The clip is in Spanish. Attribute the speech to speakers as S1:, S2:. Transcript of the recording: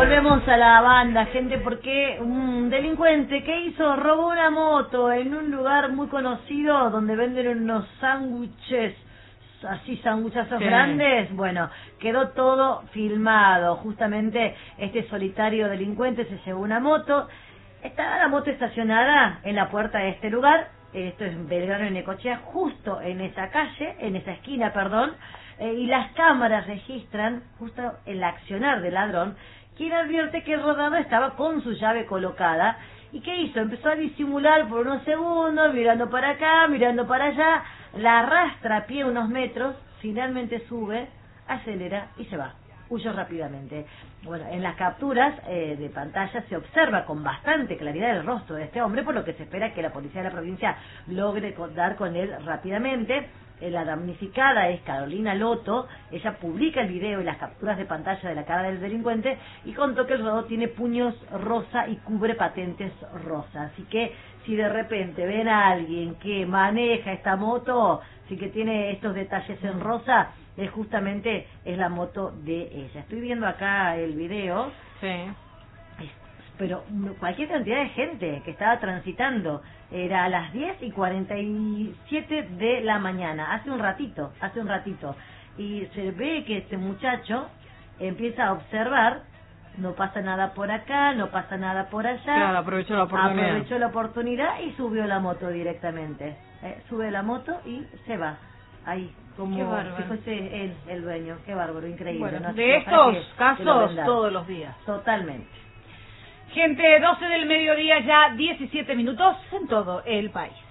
S1: Volvemos a la banda, gente, porque un delincuente que hizo, robó una moto en un lugar muy conocido donde venden unos sándwiches, así sanguchazos grandes. Bueno, quedó todo filmado. Justamente este solitario delincuente se llevó una moto. Estaba la moto estacionada en la puerta de este lugar. Esto es Belgrano y Necochea, justo en esa calle, en esa esquina, perdón. Y las cámaras registran justo el accionar del ladrón, quien advierte que el rodado estaba con su llave colocada. ¿Y qué hizo? Empezó a disimular por unos segundos, mirando para acá, mirando para allá, la arrastra a pie unos metros, finalmente sube, acelera y se va. Huyó rápidamente. Bueno, en las capturas de pantalla se observa con bastante claridad el rostro de este hombre, por lo que se espera que la policía de la provincia logre dar con él rápidamente. La damnificada es Carolina Loto. Ella publica el video y las capturas de pantalla de la cara del delincuente y contó que el rodado tiene puños rosa y cubre patentes rosa. Así que si de repente ven a alguien que maneja esta moto, sí que tiene estos detalles en rosa, justamente es la moto de ella. Estoy viendo acá el video.
S2: Sí.
S1: Pero cualquier cantidad de gente que estaba transitando. Era a las 10:47 de la mañana, hace un ratito. Y se ve que este muchacho empieza a observar, no pasa nada por acá, no pasa nada por allá.
S2: Claro, aprovechó la oportunidad
S1: Y subió la moto directamente. Sube la moto y se va. Ahí, como si fuese él el dueño. Qué bárbaro, increíble.
S2: Bueno,
S1: ¿no?
S2: de estos casos todos los días.
S1: Totalmente.
S2: Gente, 12 del mediodía, ya 17 minutos en todo el país.